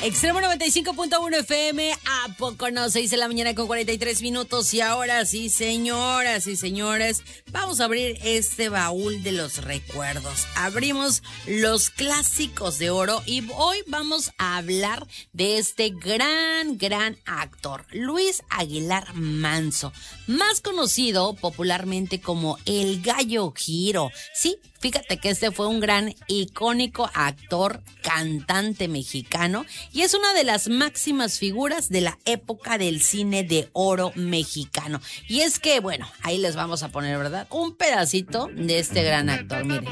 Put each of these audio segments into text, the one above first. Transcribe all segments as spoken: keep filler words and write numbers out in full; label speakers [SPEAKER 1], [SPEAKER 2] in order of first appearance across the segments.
[SPEAKER 1] Extremo noventa y cinco punto uno F M, ¿a poco no? seis de la mañana con cuarenta y tres minutos. Y ahora sí, señoras y señores, vamos a abrir este baúl de los recuerdos. Abrimos los clásicos de oro y hoy vamos a hablar de este gran, gran actor, Luis Aguilar Manso, más conocido popularmente como el Gallo Giro. Sí, fíjate que este fue un gran, icónico actor, cantante mexicano y es una de las máximas figuras de la época del cine de oro mexicano. Y es que, bueno, ahí les vamos a poner, ¿verdad?, un pedacito de este gran actor, miren.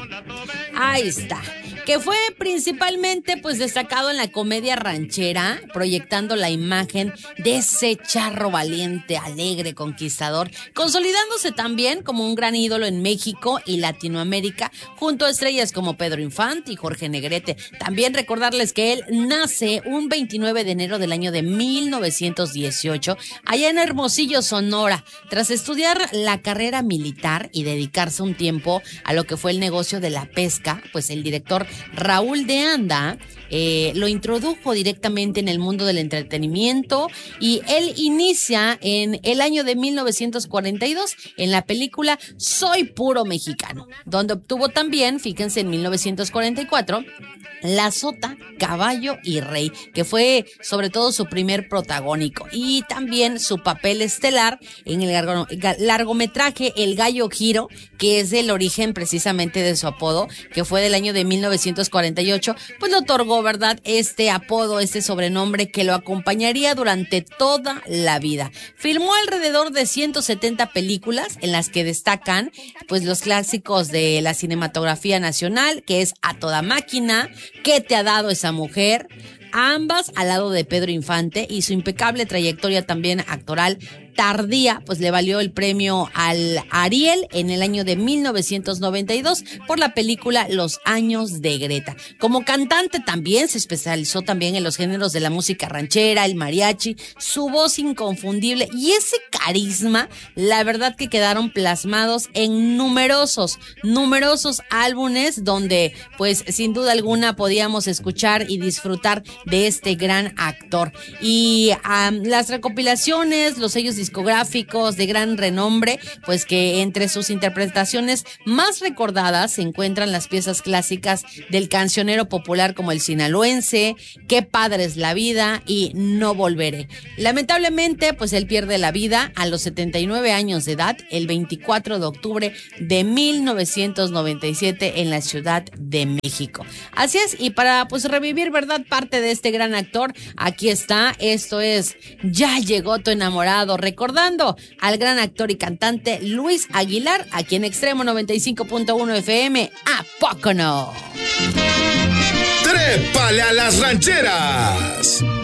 [SPEAKER 1] Ahí está. Que fue principalmente, pues, destacado en la comedia ranchera, proyectando la imagen de ese charro valiente, alegre, conquistador, consolidándose también como un gran ídolo en México y Latinoamérica, junto a estrellas como Pedro Infante y Jorge Negrete. También recordarles que él nace un veintinueve de enero del año de mil novecientos dieciocho, allá en Hermosillo, Sonora. Tras estudiar la carrera militar y dedicarse un tiempo a lo que fue el negocio de la pesca, pues el director Raúl de Anda eh, lo introdujo directamente en el mundo del entretenimiento y él inicia en el año de mil novecientos cuarenta y dos en la película Soy Puro Mexicano, donde obtuvo también, fíjense, en mil novecientos cuarenta y cuatro, La Sota, Caballo y Rey, que fue sobre todo su primer protagónico, y también su papel estelar en el largo, largometraje El Gallo Giro, que es el origen precisamente de su apodo, que fue del año de mil novecientos cuarenta y ocho, pues le otorgó, ¿verdad?, este apodo, este sobrenombre que lo acompañaría durante toda la vida. Filmó alrededor de ciento setenta películas, en las que destacan pues los clásicos de la cinematografía nacional, que es A Toda Máquina, ¿Qué te ha dado esa mujer?, ambas al lado de Pedro Infante, y su impecable trayectoria también actoral tardía, pues le valió el premio al Ariel en el año de mil novecientos noventa y dos por la película Los Años de Greta. Como cantante también se especializó también en los géneros de la música ranchera, el mariachi, su voz inconfundible y ese carisma, la verdad que quedaron plasmados en numerosos, numerosos álbumes donde pues sin duda alguna podíamos escuchar y disfrutar de este gran actor. Y um, las recopilaciones, los sellos discográficos de gran renombre, pues que entre sus interpretaciones más recordadas se encuentran las piezas clásicas del cancionero popular como El Sinaloense, Qué padre es la vida y No volveré. Lamentablemente, pues él pierde la vida a los setenta y nueve años de edad el veinticuatro de octubre de mil novecientos noventa y siete en la Ciudad de México. Así es, y para pues revivir, ¿verdad?, parte de este gran actor, aquí está, esto es Ya llegó tu enamorado, recordando al gran actor y cantante Luis Aguilar, aquí en Extremo noventa y cinco punto uno F M, ¿a poco no?
[SPEAKER 2] ¡Trépale a las rancheras!